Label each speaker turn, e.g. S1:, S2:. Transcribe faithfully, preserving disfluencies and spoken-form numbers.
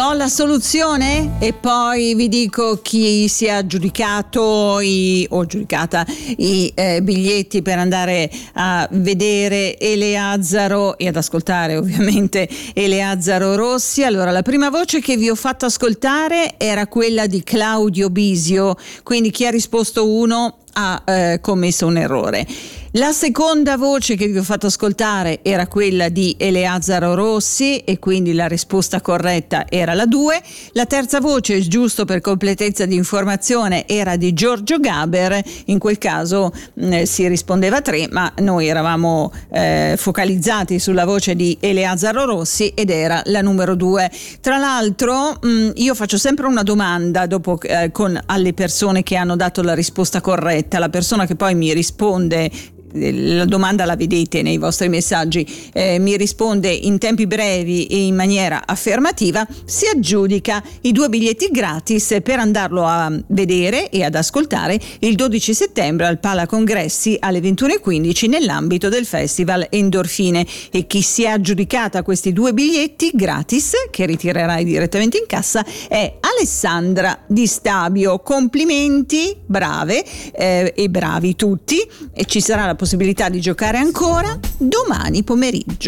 S1: do la soluzione e poi vi dico chi si è aggiudicato i, o aggiudicata i eh, biglietti per andare a vedere Eleazaro e ad ascoltare ovviamente Eleazaro Rossi. Allora, la prima voce che vi ho fatto ascoltare era quella di Claudio Bisio, quindi chi ha risposto uno ha eh, commesso un errore. La seconda voce che vi ho fatto ascoltare era quella di Eleazaro Rossi e quindi la risposta corretta era la due. La terza voce, giusto per completezza di informazione, era di Giorgio Gaber. In quel caso mh, si rispondeva tre, ma noi eravamo eh, focalizzati sulla voce di Eleazaro Rossi ed era la numero due. Tra l'altro mh, io faccio sempre una domanda dopo eh, con alle persone che hanno dato la risposta corretta. La persona che poi mi risponde, la domanda la vedete nei vostri messaggi, eh, mi risponde in tempi brevi e in maniera affermativa, si aggiudica i due biglietti gratis per andarlo a vedere e ad ascoltare il dodici settembre al Pala Congressi alle ventuno e quindici nell'ambito del festival Endorfine. E chi si è aggiudicata questi due biglietti gratis, che ritirerai direttamente in cassa, è Alessandra Di Stabio. Complimenti, brave eh, e bravi tutti, e ci sarà la possibilità di giocare ancora domani pomeriggio.